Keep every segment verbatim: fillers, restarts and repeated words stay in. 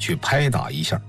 去拍打一下。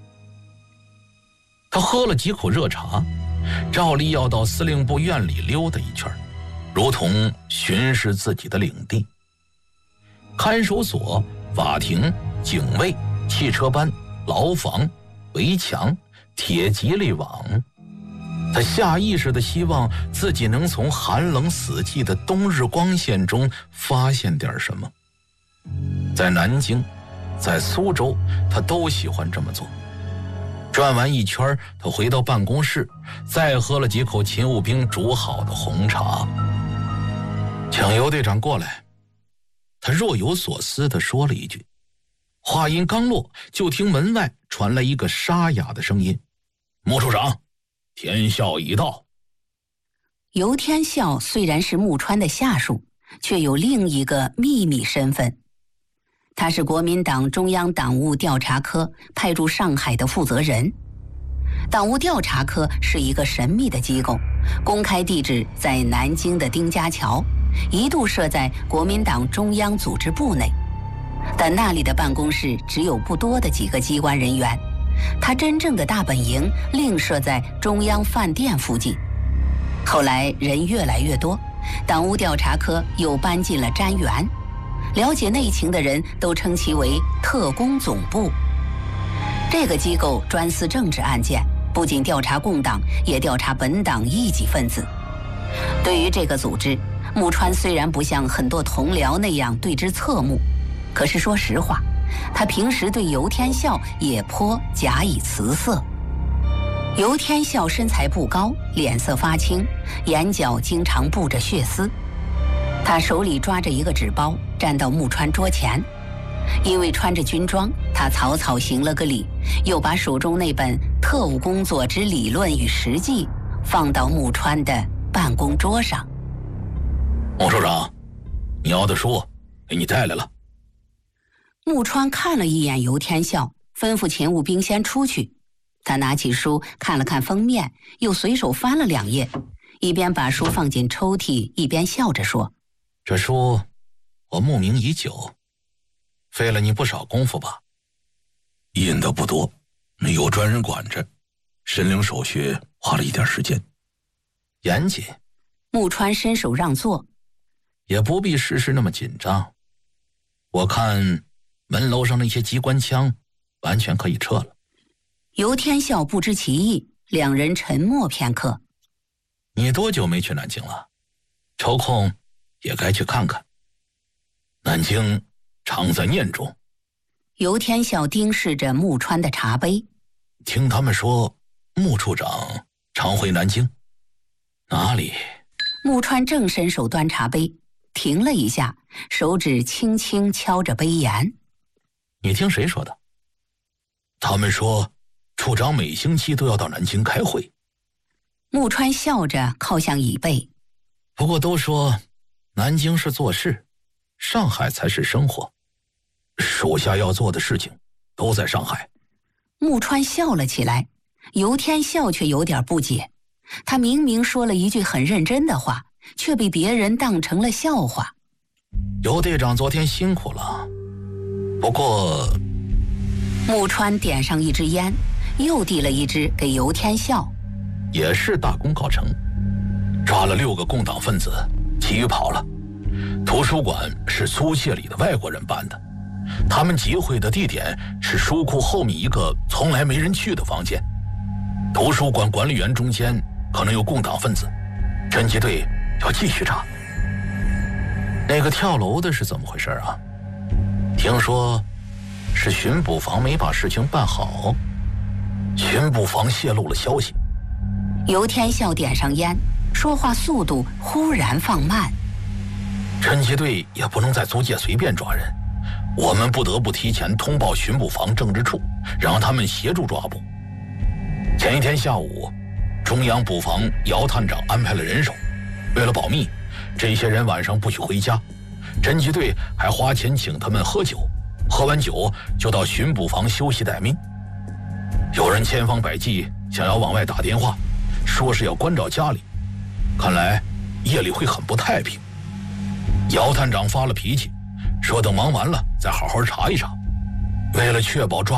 他喝了几口热茶，照例要到司令部院里溜达一圈，如同巡视自己的领地。看守所、法庭、警卫、汽车班、牢房、围墙、铁蒺藜网，他下意识地希望自己能从寒冷死寂的冬日光线中发现点什么。在南京，在苏州，他都喜欢这么做。转完一圈，他回到办公室，再喝了几口勤务兵煮好的红茶。请尤队长过来。他若有所思地说了一句，话音刚落，就听门外传来一个沙哑的声音：穆处长，天孝已到。 尤天孝虽然是穆川的下属，却有另一个秘密身份。他是国民党中央党务调查科派驻上海的负责人。党务调查科是一个神秘的机构，公开地址在南京的丁家桥，一度设在国民党中央组织部内，但那里的办公室只有不多的几个机关人员。他真正的大本营另设在中央饭店附近。后来人越来越多，党务调查科又搬进了瞻园，了解内情的人都称其为特工总部。这个机构专司政治案件，不仅调查共党，也调查本党异己分子。对于这个组织，穆川虽然不像很多同僚那样对之侧目，可是说实话，他平时对尤天孝也颇假以辞色。尤天孝身材不高，脸色发青，眼角经常布着血丝。他手里抓着一个纸包，站到穆川桌前。因为穿着军装，他草草行了个礼，又把手中那本《特务工作之理论与实际》放到穆川的办公桌上。 穆处长，你要的书给你带来了。 穆川看了一眼尤天孝，吩咐勤务兵先出去。他拿起书看了看封面，又随手翻了两页，一边把书放进抽屉，一边笑着说： 这书我慕名已久，费了你不少功夫吧？印的不多，有专人管着，申领手续花了一点时间。严谨。 穆川伸手让座。 也不必事事那么紧张。我看门楼上那些机关枪完全可以撤了。 尤天孝不知其意，两人沉默片刻。 你多久没去南京了？抽空也该去看看。南京常在念中。 尤天孝盯视着穆川的茶杯。 听他们说穆处长常回南京。哪里？ 穆川正伸手端茶杯，停了一下，手指轻轻敲着杯沿。 你听谁说的？他们说处长每星期都要到南京开会。 穆川笑着靠向椅背。 不过都说南京是做事，上海才是生活，属下要做的事情都在上海。 穆川笑了起来，尤天孝却有点不解。他明明说了一句很认真的话，却被别人当成了笑话。 尤队长昨天辛苦了，不过…… 穆川点上一支烟，又递了一支给尤天孝。 也是大功告成，抓了六个共党分子，其余跑了。图书馆是租界里的外国人办的，他们集会的地点是书库后面一个从来没人去的房间。图书馆管理员中间可能有共党分子，侦缉队要继续查。那个跳楼的是怎么回事啊？听说是巡捕房没把事情办好，巡捕房泄露了消息。 尤天孝点上烟，说话速度忽然放慢。 侦缉队也不能在租界随便抓人，我们不得不提前通报巡捕房政治处，让他们协助抓捕。前一天下午，中央捕房姚探长安排了人手，为了保密，这些人晚上不许回家，侦缉队还花钱请他们喝酒，喝完酒就到巡捕房休息待命。有人千方百计想要往外打电话，说是要关照家里，看来夜里会很不太平。姚探长发了脾气，说等忙完了再好好查一查。为了确保抓